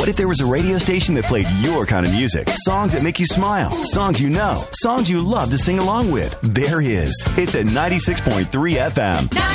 What if there was a radio station that played your kind of music? Songs that make you smile. Songs you know. Songs you love to sing along with. There is. It's at 96.3 FM.